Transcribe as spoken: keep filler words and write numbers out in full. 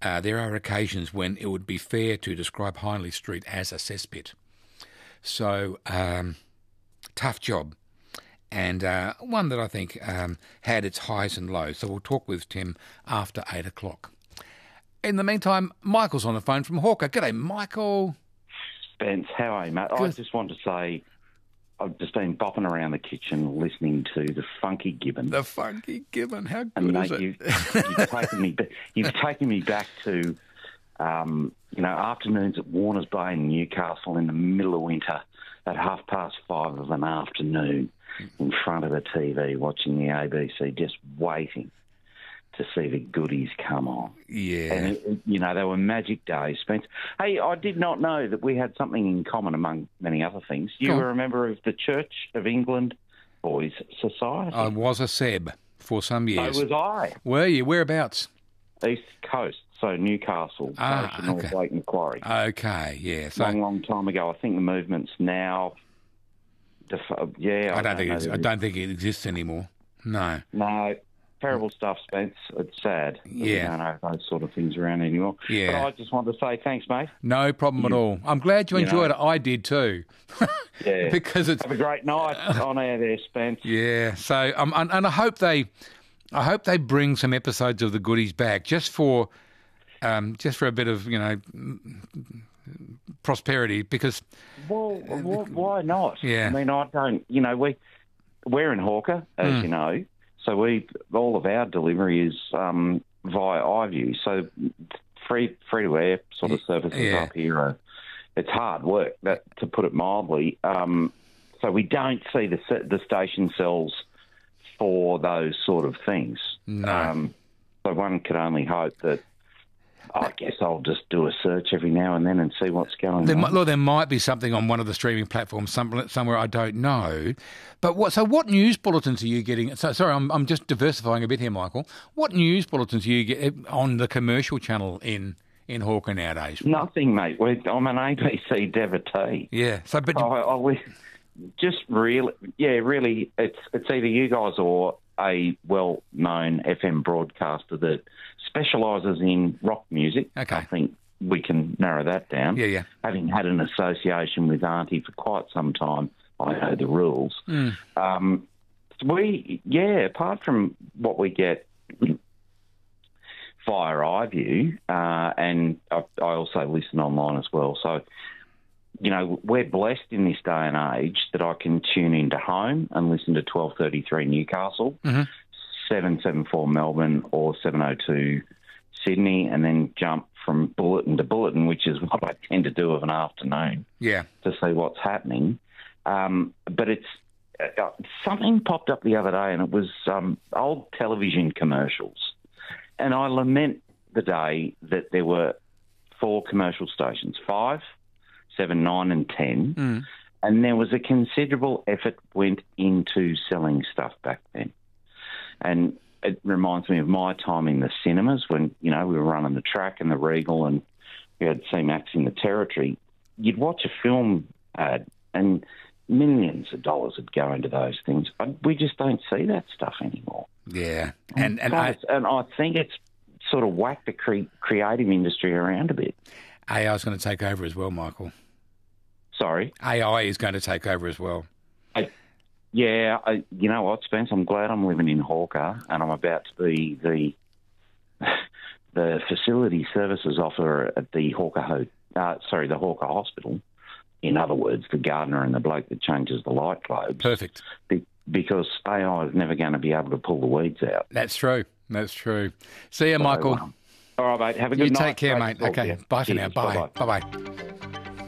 uh, there are occasions when it would be fair to describe Hindley Street as a cesspit. So, um, tough job. And uh, one that I think um, had its highs and lows. So we'll talk with Tim after eight o'clock. In the meantime, Michael's on the phone from Hawker. G'day, Michael. Spence, how are you, mate? Good. I just want to say I've just been bopping around the kitchen listening to the Funky Gibbon. The Funky Gibbon, how good and, mate, is it? You've, you've, taken me, you've taken me back to, um, you know, afternoons at Warners Bay in Newcastle in the middle of winter at half past five of an afternoon in front of the T V watching the A B C, just waiting to see the goodies come on. Yeah. And, it, you know, they were magic days, Spence. Hey, I did not know that we had something in common among many other things. You Go were on. a member of the Church of England Boys Society. I was a Seb for some years. So was I. Were you? Whereabouts? East Coast, so Newcastle, Ah, Station, North okay. Lake Macquarie. Okay, yeah. So long, long time ago. I think the movement's now... Def- yeah, I, I don't think know it's, I don't think it exists anymore. No. No, terrible stuff, Spence. It's sad. that Yeah. We don't have those sort of things around anymore. Yeah. But I just wanted to say thanks, mate. No problem at You- all. I'm glad you you enjoyed know. it. I did too. Yeah. Because it's Have a great night on air there, Spence. yeah. So um, and, and I hope they, I hope they bring some episodes of the goodies back just for, um, just for a bit of you know, prosperity because. Well, wh- why not? Yeah. I mean, I don't. You know, we we're in Hawker, as Mm. you know, so we all of our delivery is um, via iView. So free free to air sort of services Yeah. up here are it's hard work, that to put it mildly. Um, so we don't see the se- the station cells for those sort of things. No. Um, so one could only hope that. I guess I'll just do a search every now and then and see what's going There on. might, look, there might be something on one of the streaming platforms some, somewhere I don't know. But what? So, what news bulletins are you getting? So, sorry, I'm I'm just diversifying a bit here, Michael. What news bulletins are you get on the commercial channel in in Hawker nowadays? Nothing, mate. We're, I'm an A B C devotee. Yeah. So, but I, I, we just really, yeah, really, it's it's either you guys or a well-known F M broadcaster that specialises in rock music. Okay. I think we can narrow that down. Yeah, yeah. Having had an association with Auntie for quite some time, I know the rules. Mm. Um, we, yeah, apart from what we get via iView, uh, and I, I also listen online as well. So, you know, we're blessed in this day and age that I can tune into home and listen to twelve thirty-three Newcastle, Mm-hmm. seven seventy-four Melbourne or seven oh two Sydney, and then jump from bulletin to bulletin, which is what I tend to do of an afternoon yeah. to see what's happening. Um, but it's uh, something popped up the other day, and it was um, old television commercials. And I lament the day that there were four commercial stations, five, seven, nine and ten, Mm. and there was a considerable effort went into selling stuff back then. And it reminds me of my time in the cinemas when, you know, we were running the Track and the Regal and we had C MAX in the Territory. You'd watch a film ad and millions of dollars would go into those things. We just don't see that stuff anymore. Yeah. And and So I, it's- and I think it's sort of whacked the cre- creative industry around a bit. A I is going to take over as well, Michael. Sorry. A I is going to take over as well. I, yeah, I, you know what, Spence? I'm glad I'm living in Hawker and I'm about to be the the facility services officer at the Hawker Ho- uh, sorry, the Hawker Hospital. In other words, the gardener and the bloke that changes the light globes. Perfect. Be- because A I is never going to be able to pull the weeds out. That's true. That's true. See you, So, Michael. um, all right, mate. Have a good You night. take care, Great mate. to talk to Okay. you. Bye for now. Cheers. Bye. Bye-bye. Bye-bye.